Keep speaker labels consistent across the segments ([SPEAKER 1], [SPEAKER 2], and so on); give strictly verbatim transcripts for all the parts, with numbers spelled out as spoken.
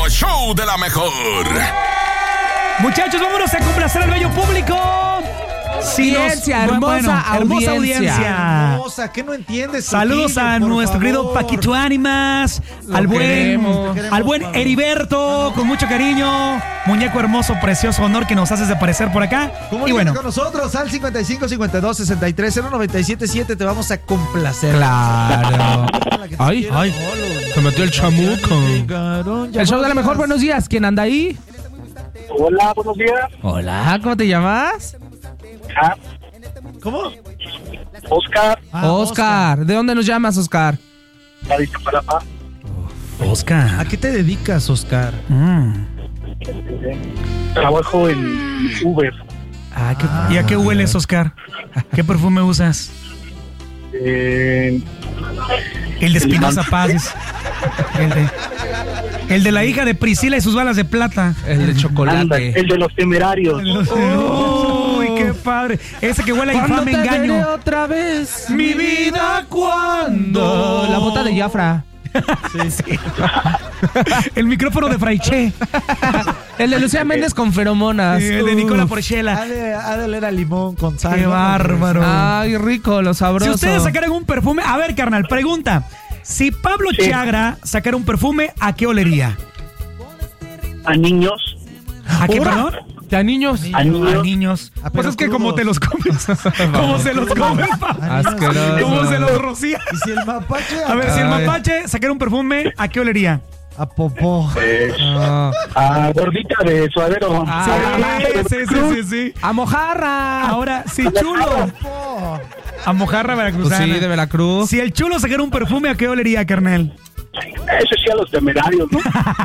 [SPEAKER 1] Show de la mejor.
[SPEAKER 2] Muchachos, vámonos a complacer al bello público.
[SPEAKER 3] Sí, audiencia, hermosa, bueno,
[SPEAKER 2] hermosa audiencia.
[SPEAKER 3] audiencia.
[SPEAKER 4] Hermosa, ¿qué no entiendes?
[SPEAKER 2] Saludos
[SPEAKER 4] Trujillo,
[SPEAKER 2] a nuestro
[SPEAKER 4] favor.
[SPEAKER 2] querido Paquito Ánimas,
[SPEAKER 4] Lo
[SPEAKER 2] al buen,
[SPEAKER 4] queremos, queremos,
[SPEAKER 2] al buen Heriberto, con mucho cariño. Muñeco hermoso, precioso, honor que nos haces de aparecer por acá.
[SPEAKER 4] Comunícate
[SPEAKER 2] Y bueno,
[SPEAKER 4] con nosotros al cincuenta y cinco, cincuenta y dos, sesenta y tres, cero noventa y siete siete. Te vamos a complacer.
[SPEAKER 3] Claro. Ay, ay, se metió el chamuco. El show de la mejor, buenos días. ¿Quién anda ahí?
[SPEAKER 5] Hola, buenos días.
[SPEAKER 3] Hola, ¿cómo te llamas?
[SPEAKER 5] Ah,
[SPEAKER 4] ¿Cómo?
[SPEAKER 5] Oscar,
[SPEAKER 4] Ah,
[SPEAKER 3] Oscar. ¿De dónde nos llamas, Oscar?
[SPEAKER 5] la de Iztapalapa.
[SPEAKER 2] Oscar.
[SPEAKER 4] ¿A qué te dedicas, Oscar?
[SPEAKER 2] Mm.
[SPEAKER 5] Trabajo en Uber.
[SPEAKER 2] Ah, ¿qué- ¿Y a qué hueles, Oscar? ¿Qué perfume usas?
[SPEAKER 5] Eh,
[SPEAKER 2] El de Espinosa
[SPEAKER 5] El
[SPEAKER 2] Paz. El de, el de la hija de Priscila y sus balas de plata.
[SPEAKER 3] El de
[SPEAKER 5] anda,
[SPEAKER 3] chocolate.
[SPEAKER 5] el de los temerarios.
[SPEAKER 2] Uy, qué padre. Ese que huele a
[SPEAKER 3] ¿Cuándo
[SPEAKER 2] infame
[SPEAKER 3] te veré
[SPEAKER 2] engaño.
[SPEAKER 3] otra vez?
[SPEAKER 2] Mi vida, ¿cuándo?
[SPEAKER 3] La bota de Jafra.
[SPEAKER 2] Sí. El micrófono de Fraiche.
[SPEAKER 3] El de Lucía Méndez con feromonas.
[SPEAKER 2] Sí, el de Nicola
[SPEAKER 4] Ha
[SPEAKER 2] Porchela.
[SPEAKER 4] de, ha de oler a limón con sal.
[SPEAKER 2] Qué
[SPEAKER 4] ¿no?
[SPEAKER 2] bárbaro.
[SPEAKER 3] Ay, rico, lo sabroso.
[SPEAKER 2] Si ustedes sacaran un perfume, a ver, carnal, pregunta. Si Pablo
[SPEAKER 5] Sí.
[SPEAKER 2] Chagra sacara un perfume, ¿a qué olería?
[SPEAKER 5] A niños.
[SPEAKER 2] ¿A qué,
[SPEAKER 3] ¿Ahora?
[SPEAKER 2] perdón?
[SPEAKER 3] ¿A niños?
[SPEAKER 5] A
[SPEAKER 2] A
[SPEAKER 5] niños.
[SPEAKER 2] niños.
[SPEAKER 4] Ah,
[SPEAKER 2] Pues
[SPEAKER 4] pero
[SPEAKER 2] es que como
[SPEAKER 4] crudos.
[SPEAKER 2] te los comes. Como se los comes, Pablo.
[SPEAKER 3] Asqueroso.
[SPEAKER 2] Como se los rocía.
[SPEAKER 4] Y si el mapache.
[SPEAKER 2] A ver, si el
[SPEAKER 3] Ay.
[SPEAKER 2] mapache sacara un perfume, ¿a qué olería?
[SPEAKER 4] A popó.
[SPEAKER 5] Eh,
[SPEAKER 3] No.
[SPEAKER 5] a gordita de suadero.
[SPEAKER 3] Ah,
[SPEAKER 2] Sí, sí, sí, sí, sí.
[SPEAKER 3] ¡A mojarra!
[SPEAKER 2] Ahora, si Chulo. A mojarra
[SPEAKER 3] Pues
[SPEAKER 2] veracruzana.
[SPEAKER 3] sí, de Veracruz.
[SPEAKER 2] Si el Chulo sacara un perfume, ¿a qué olería, carnal?
[SPEAKER 5] Eso sí, a los temerarios, ¿no?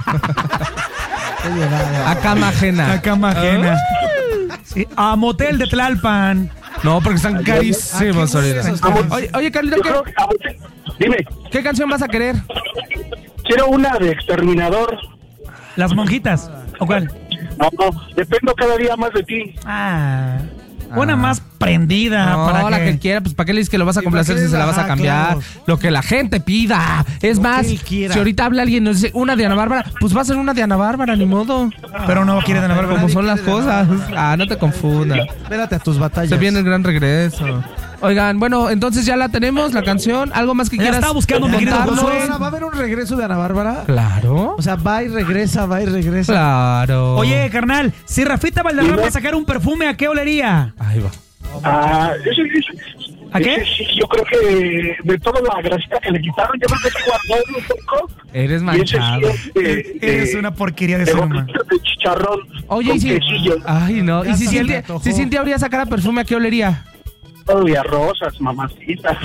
[SPEAKER 3] A cama ajena.
[SPEAKER 2] A cama ajena. Sí, a motel de Tlalpan.
[SPEAKER 3] No, porque están carísimos
[SPEAKER 4] Ah, qué
[SPEAKER 3] ahorita.
[SPEAKER 4] huesos,
[SPEAKER 5] Vamos.
[SPEAKER 3] Oye, oye, Carlito,
[SPEAKER 5] Yo
[SPEAKER 3] ¿qué,
[SPEAKER 5] creo que- a ver, dime,
[SPEAKER 3] ¿qué canción vas a querer?
[SPEAKER 5] quiero una de Exterminador.
[SPEAKER 2] Las monjitas. ¿O cuál?
[SPEAKER 5] No, no, dependo cada día más de ti.
[SPEAKER 2] Ah. Una
[SPEAKER 3] Ah.
[SPEAKER 2] más prendida.
[SPEAKER 3] No,
[SPEAKER 2] para
[SPEAKER 3] la
[SPEAKER 2] que...
[SPEAKER 3] que quiera, pues ¿para qué le dices que lo vas a complacer
[SPEAKER 4] para qué?
[SPEAKER 3] si se la vas a
[SPEAKER 4] Ajá,
[SPEAKER 3] cambiar?
[SPEAKER 4] claro.
[SPEAKER 3] Lo que la gente pida. Es
[SPEAKER 4] Lo
[SPEAKER 3] más,
[SPEAKER 4] que él quiera.
[SPEAKER 3] si ahorita habla alguien y nos dice una de Ana Bárbara, pues va a ser una de Ana Bárbara, ni modo.
[SPEAKER 2] Pero no quiere de la
[SPEAKER 4] pero
[SPEAKER 2] barba.
[SPEAKER 3] Como
[SPEAKER 4] nadie
[SPEAKER 3] son las
[SPEAKER 4] quiere de
[SPEAKER 3] cosas.
[SPEAKER 4] Ana Bárbara.
[SPEAKER 3] Ah, no te confundas.
[SPEAKER 4] Espérate a tus batallas.
[SPEAKER 3] Se viene el gran regreso. Oigan, bueno, entonces ya la tenemos, la canción. ¿Algo más que
[SPEAKER 2] Ya
[SPEAKER 3] quieras
[SPEAKER 2] estaba buscando, mi querido
[SPEAKER 3] contarnos?
[SPEAKER 2] Josué.
[SPEAKER 4] Ahora, ¿va a haber un regreso de Ana Bárbara?
[SPEAKER 3] Claro.
[SPEAKER 4] O sea, va y regresa, va y regresa.
[SPEAKER 3] Claro.
[SPEAKER 2] Oye, carnal, si Rafita Valderrama sacara un perfume, ¿a qué olería?
[SPEAKER 3] Ahí va.
[SPEAKER 5] Ah, ese, ese-
[SPEAKER 2] ¿A qué?
[SPEAKER 5] ese sí, yo creo que de toda la grasita que le quitaron, yo creo que se guardó un poco.
[SPEAKER 3] Eres
[SPEAKER 5] Y ese sí
[SPEAKER 3] manchado.
[SPEAKER 5] es de,
[SPEAKER 2] Eres
[SPEAKER 5] de-
[SPEAKER 2] una porquería de
[SPEAKER 5] de
[SPEAKER 2] ser humano.
[SPEAKER 5] gomitas de chicharrón.
[SPEAKER 3] Oye,
[SPEAKER 5] con
[SPEAKER 3] y si...
[SPEAKER 5] quesillo.
[SPEAKER 3] Ay, no.
[SPEAKER 4] Ya
[SPEAKER 3] ¿Y si
[SPEAKER 4] hasta se me
[SPEAKER 3] Cintia,
[SPEAKER 4] antojó.
[SPEAKER 3] si Cintia habría sacara perfume, a qué olería?
[SPEAKER 5] Uy, a rosas, mamacita.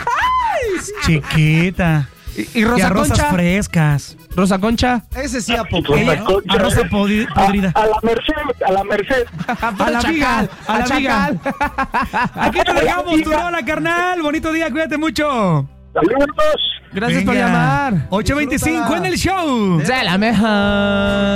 [SPEAKER 2] Chiquita.
[SPEAKER 3] ¿Y, y
[SPEAKER 2] Y
[SPEAKER 3] Rosa
[SPEAKER 2] a rosas
[SPEAKER 3] Concha?
[SPEAKER 2] fresas.
[SPEAKER 3] ¿Rosa Concha?
[SPEAKER 4] Ese sí a popó.
[SPEAKER 5] Rosa
[SPEAKER 2] Ella-
[SPEAKER 5] Concha.
[SPEAKER 2] a rosa podri- podrida.
[SPEAKER 5] A, a la merced, a la merced.
[SPEAKER 2] A la viga, a la viga. Aquí te dejamos tu rola, carnal. Bonito día, cuídate mucho.
[SPEAKER 5] Saludos.
[SPEAKER 3] Gracias por
[SPEAKER 2] Venga.
[SPEAKER 3] llamar.
[SPEAKER 2] ocho veinticinco en el show.
[SPEAKER 3] De la mejor.